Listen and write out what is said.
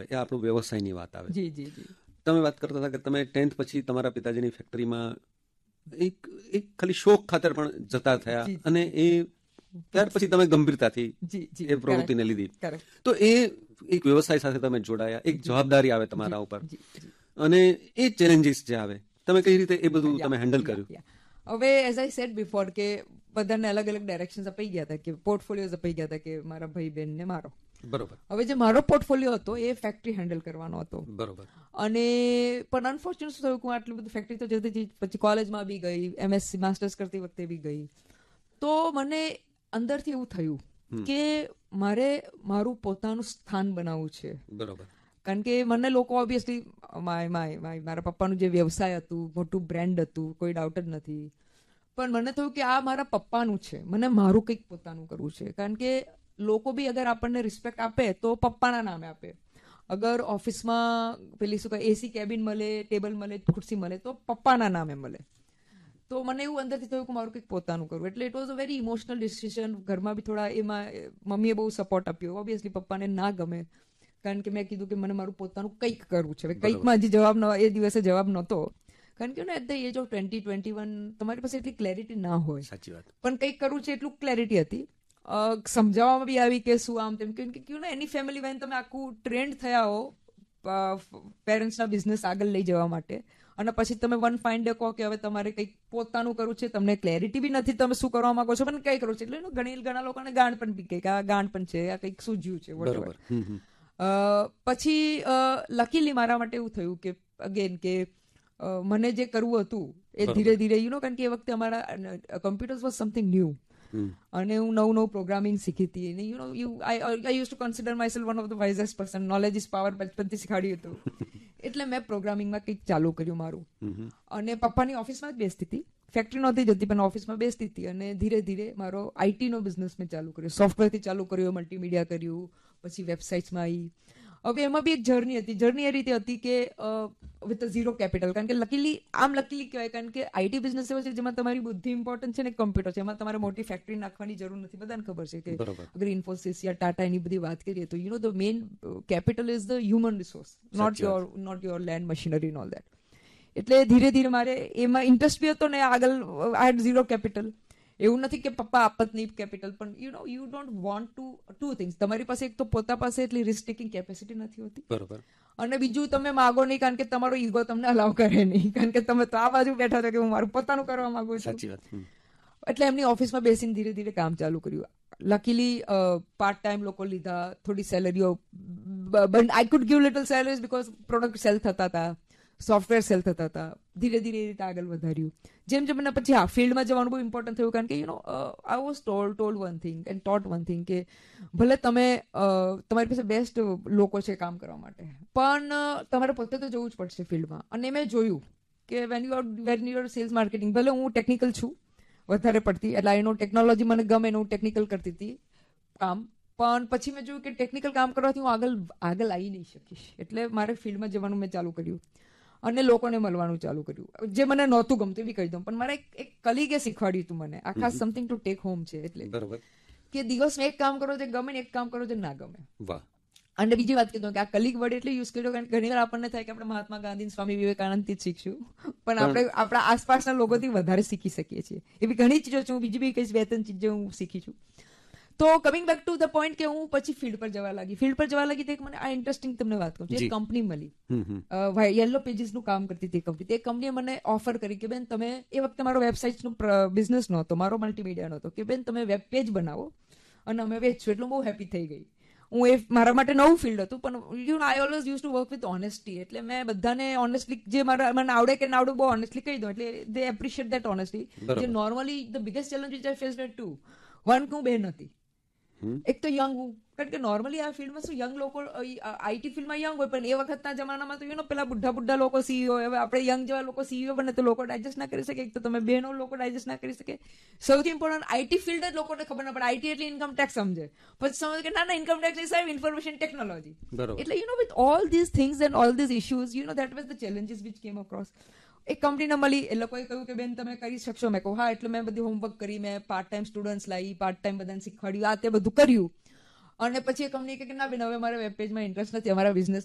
એ આપણું વ્યવસાયની વાત આવે. જી જી જી. તમે વાત કરતા હતા કે તમે 10th પછી તમારા પિતાજીની ફેક્ટરીમાં એક ખાલી શોખ ખાતર પણ જતા થયા અને એ ત્યાર પછી તમે ગંભીરતાથી એ પ્રવૃત્તિને લીધી. તો એ એક વ્યવસાય સાથે તમે જોડાયા, એક જવાબદારી આવે તમારા ઉપર અને એ ચેલેન્જીસ જે આવે તમે કઈ રીતે એ બધું તમે હેન્ડલ કર્યું? હવે એઝ આઈ સેડ બિફોર કે બધાને અલગ અલગ ડાયરેક્શન્સ અપાઈ ગયા હતા, કે પોર્ટફોલિયોઝ અપાઈ ગયા હતા કે મારા ભાઈ બહેન ને મારો. બરોબર. હવે જે મારો પોર્ટફોલિયો હતો એ ફેક્ટરી હેન્ડલ કરવાનો હતો. બરોબર. અને પણ અનફોર્ચ્યુનેટ થયું કે હું આટલું બધું ફેક્ટરી તો જતી હતી, પછી કોલેજમાં બી ગઈ, MSc માસ્ટર્સ કરતી વખતે બી ગઈ, તો મને અંદરથી એવું થયું કે મારે મારું પોતાનું સ્થાન બનાવવું છે. બરોબર. કારણ કે મને લોકો ઓબ્વિયસલી મારા પપ્પાનું જે વ્યવસાય હતું, મોટું બ્રેન્ડ હતું, કોઈ ડાઉટ જ નથી, પણ મને થયું કે આ મારા પપ્પાનું છે, મને મારું કંઈક પોતાનું કરવું છે. કારણ કે લોકો બી અગર આપણને રિસ્પેક્ટ આપે તો પપ્પાના નામે આપે. અગર ઓફિસમાં પેલી શું કહે AC કેબિન મળે, ટેબલ મળે, ખુરશી મળે તો પપ્પાના નામે મળે. તો મને એવું અંદરથી થયું કે મારું કંઈક પોતાનું કરવું. એટલે it was a very emotional decision. ઘરમાં બી થોડા એમાં મમ્મીએ બહુ સપોર્ટ આપ્યો. ઓબ્વિયસલી પપ્પાને ના ગમે, કારણ કે મેં કીધું કે મને મારું પોતાનું કંઈક કરવું છે. કંઈકમાં હજી જવાબ એ દિવસે જવાબ નહોતો. કારણ કે એટ ધ એજ ઓફ 20-21 તમારી પાસે એટલી ક્લેરિટી ના હોય. સાચી વાત. પણ કંઈક કરવું છે એટલું ક્લેરિટી હતી. સમજાવવામાં બી આવી કે શું આમ તેમ, કે એની ફેમિલી વેન તમે આખું ટ્રેન્ડ થયા હો પેરેન્ટ્સના બિઝનેસ આગળ લઈ જવા માટે, અને પછી તમે વન ફાઇન ડે કહો કે હવે તમારે કંઈક પોતાનું કરવું છે, તમને ક્લેરિટી બી નથી તમે શું કરવા માંગો છો, પણ કંઈ કરવું છે. એટલે ઘણા લોકોને ગાંડ પણ બી કે આ ગાંડ પણ છે, આ કંઈક સૂઝ્યું છે. બરોબર. પછી લકીલી મારા માટે એવું થયું કે અગેન કે મને જે કરવું હતું એ ધીરે ધીરે કારણ કે એ વખતે અમારા કમ્પ્યુટર્સ વોઝ સમથિંગ ન્યૂ, અને હું નવું પ્રોગ્રામિંગ શીખી હતી. I use to consider my self one of the વાઇઝેસ્ટ person. Knowledge is power બચપનથી શીખાડ્યું હતું. એટલે મેં પ્રોગ્રામિંગમાં કંઈક ચાલુ કર્યું મારું. અને પપ્પાની ઓફિસમાં જ બેસતી હતી, ફેક્ટરી નહોતી જતી પણ ઓફિસમાં બેસતી હતી. અને ધીરે ધીરે મારો IT નો બિઝનેસ મેં ચાલુ કર્યો, સોફ્ટવેરથી ચાલુ કર્યો, મલ્ટીમીડિયા કર્યું, પછી વેબસાઇટ્સમાં આવી. હવે એમાં બી એક જર્ની હતી. જર્ની એ રીતે હતી કે વિથ ઝીરો કેપિટલ. કારણ કે લકીલી કહેવાય, કારણ કે IT બિઝનેસ એવો છે જેમાં તમારી બુદ્ધિ ઇમ્પોર્ટન્ટ છે ને કમ્પ્યુટર છે. એમાં તમારે મોટી ફેક્ટરી નાખવાની જરૂર નથી. બધાને ખબર છે કે અગર ઇન્ફોસિસ યા ટાટા એની બધી વાત કરીએ તો the main capital is the human resource, not your land machinery and all that. એટલે ધીરે ધીરે મારે એમાં ઇન્ટરેસ્ટ બી હતો ને આગળ આઈ હેડ ઝીરો કેપિટલ. એવું નથી કે પપ્પા આપત નહીં કેપિટલ, પણ you don't want to things. તમારી પાસે એક તો પોતા પાસે એટલી રિસ્ક ટેકિંગ કેપેસિટી નથી હોતી, બરોબર, અને બીજું તમે માગો નહીં કારણ કે તમારો ઈગો તમને અલાવ કરે નહીં, કારણ કે તમે તો આ બાજુ બેઠા છો કે હું મારું પોતાનું કરવા માંગુ છું. સાચી વાત. એટલે એમની ઓફિસમાં બેસીને ધીરે ધીરે કામ ચાલુ કર્યું. લકીલી પાર્ટ ટાઈમ લોકો લીધા, થોડી સેલરીઓ, I could give little સેલરીઝ because product cell થતા હતા, સોફ્ટવેર સેલ થતા હતા. ધીરે ધીરે એ રીતે આગળ વધાર્યું. જેમ જેમ મને પછી આ ફિલ્ડમાં જવાનું બહુ ઇમ્પોર્ટન્ટ થયું, કારણ કે I was told one thing and ટોટ one thing કે ભલે તમે તમારી પાસે બેસ્ટ લોકો છે કામ કરવા માટે, પણ તમારે પોતે તો જવું જ પડશે ફિલ્ડમાં. અને મેં જોયું કે when you are cells marketing, ભલે હું ટેકનિકલ છું વધારે પડતી, એટલે એનો ટેકનોલોજી મને ગમે ને હું ટેકનિકલ કરતી હતી કામ, પણ પછી મેં જોયું કે ટેકનિકલ કામ કરવાથી હું આગળ આવી નહીં શકીશ. એટલે મારે ફિલ્ડમાં જવાનું મેં ચાલુ કર્યું અને લોકોને મળવાનું ચાલુ કર્યું, જે મને નહોતું ગમતું એ બી કહી દઉં. પણ મારે એક કલીગે શીખવાડ્યું હતું મને, આ ખાસ સમથિંગ ટુ ટેક હોમ છે. એટલે બરોબર કે દિવસમાં એક કામ કરો જે ગમે ને એક કામ કરો જે ના ગમે. વાહ. અને બીજી વાત કીધું કે આ કલીગ વર્ડ એટલે યુઝ કર્યો કારણ કે ઘણી વાર આપણને થાય કે આપણે મહાત્મા ગાંધી, સ્વામી વિવેકાનંદથી જ શીખશું, પણ આપણે આપણા આસપાસના લોકોથી વધારે શીખી શકીએ છીએ. એવી ઘણી ચીજો છે, હું બીજી બી કઈ 2-3 ચીજો હું શીખી છું. તો coming back to the point કે હું પછી ફિલ્ડ પર જવા લાગી. તો મને આ ઇન્ટરેસ્ટિંગ તમને વાત કહું છું. એક કંપની મળી, યલો પેજીસ નું કામ કરતી હતી કંપની. તે કંપનીએ મને ઓફર કરી કે બેન તમે, એ વખતે મારો વેબસાઇટનો બિઝનેસ નહોતો, મારો મલ્ટીમીડિયા નહોતો, કે બેન તમે વેબ પેજ બનાવો અને અમે વેચશું. એટલે હું બહુ હેપી થઈ ગઈ. મારા માટે નવું ફિલ્ડ હતું, પણ I always use to work with honesty. એટલે મેં બધાને ઓનેસ્ટલી જે મને આવડે કે ના આવડે બહુ ઓનેસ્ટલી કહી દઉં, એટલે દે એપ્રિશિએટ દેટ ઓનેસ્ટી. જે normally the biggest challenge which I faced two one, હું બેન હતી, એક તો યંગ હું, કારણ કે નોર્મલી આ ફિલ્ડમાં શું યંગ લોકો, IT ફિલ્ડમાં યંગ હોય, પણ એ વખતના જમાનામાં તો પેલા બુઢા લોકો CEO, હવે આપણે યંગ જેવા લોકો CEO બને તો લોકો ડાયજેસ્ટ ના કરી શકે. એક તો તમે બહેનો લોકો ડાયજેસ્ટ ના કરી શકે. સૌથી ઇમ્પોર્ટન્ટ IT ફિલ્ડ જ લોકોને ખબર ના પડે. IT એટલે ઇન્કમ ટેક્સ સમજે, પછી સમજે કે ના income tax is information technology. એટલે with all these things and all these issues that was the challenges which કેમ અક્રોસ. એક કંપનીને મળી, એ લોકોએ કહ્યું કે બેન તમે કરી શકશો. મેં કહું હા. એટલે મેં બધું હોમવર્ક કરી, મેં પાર્ટ ટાઈમ સ્ટુડન્ટ્સ લાવી, પાર્ટ ટાઈમ બધાને શીખવાડ્યું, આ તે બધું કર્યું. અને પછી એ કંપની કે ના બેન હવે મારે વેબ પેજમાં ઇન્ટરેસ્ટ નથી, અમારા બિઝનેસ